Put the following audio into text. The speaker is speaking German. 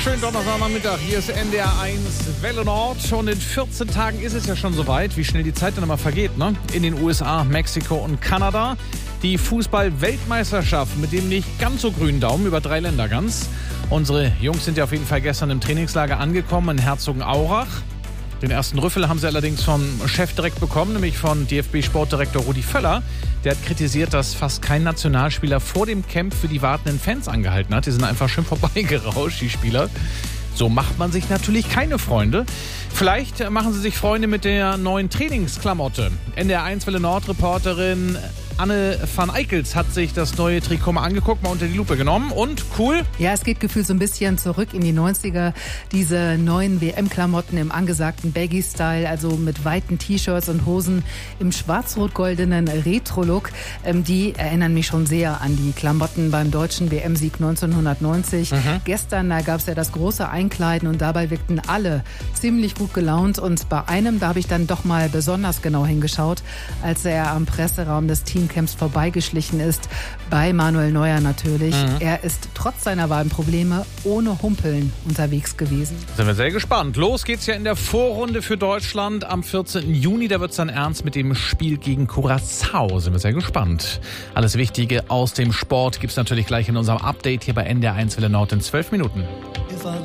Schönen Donnerstagnachmittag, hier ist NDR 1 Welle Nord und in 14 Tagen ist es ja schon soweit, wie schnell die Zeit dann immer vergeht, ne? In den USA, Mexiko und Kanada. Die Fußball-Weltmeisterschaft mit dem nicht ganz so grünen Daumen über 3 Länder ganz. Unsere Jungs sind ja auf jeden Fall gestern im Trainingslager angekommen in Herzogenaurach. Den ersten Rüffel haben sie allerdings vom Chef direkt bekommen, nämlich von DFB-Sportdirektor Rudi Völler. Der hat kritisiert, dass fast kein Nationalspieler vor dem Camp für die wartenden Fans angehalten hat. Die sind einfach schön vorbeigerauscht, die Spieler. So macht man sich natürlich keine Freunde. Vielleicht machen sie sich Freunde mit der neuen Trainingsklamotte. NDR 1 Welle Nord-Reporterin Anne van Eickels hat sich das neue Trikot mal angeguckt, mal unter die Lupe genommen und cool. Ja, es geht gefühlt so ein bisschen zurück in die 90er. Diese neuen WM-Klamotten im angesagten Baggy-Style, also mit weiten T-Shirts und Hosen im schwarz-rot-goldenen Retro-Look. Die erinnern mich schon sehr an die Klamotten beim deutschen WM-Sieg 1990. Gestern, da gab es ja das große Einkleiden und dabei wirkten alle ziemlich gut gelaunt. Und bei einem, da habe ich dann doch mal besonders genau hingeschaut, als er am Presseraum des Teamcamps vorbeigeschlichen ist, bei Manuel Neuer natürlich. Er ist trotz seiner Wadenprobleme ohne Humpeln unterwegs gewesen. Sind wir sehr gespannt. Los geht's ja in der Vorrunde für Deutschland am 14. Juni. Da wird's dann ernst mit dem Spiel gegen Curaçao. Sind wir sehr gespannt. Alles Wichtige aus dem Sport gibt's natürlich gleich in unserem Update hier bei NDR 1 Welle Nord in 12 Minuten.